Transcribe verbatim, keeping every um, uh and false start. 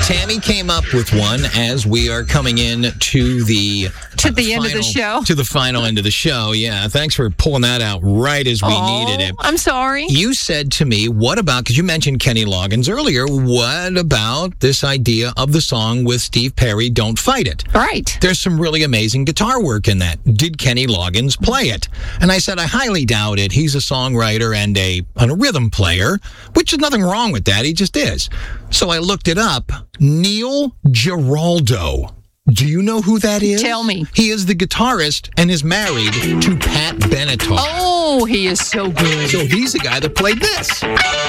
Tammy came up with one as we are coming in to the To the uh, end of the final- show. To the final end of the show. Yeah, thanks for pulling that out right as we Oh, needed it. I'm sorry. You said to me, what about, because you mentioned Kenny Loggins earlier, what about this idea of the song with Steve Perry, Don't Fight It? Right. There's some really amazing guitar work in that. Did Kenny Loggins play it? And I said, I highly doubt it. He's a songwriter and a, and a rhythm player, which is nothing wrong with that. He just is. So I looked it up. Neil Giraldo. Do you know who that is? Tell me. He is the guitarist and is married to Pat Benatar. Oh, he is so good. So he's the guy that played this.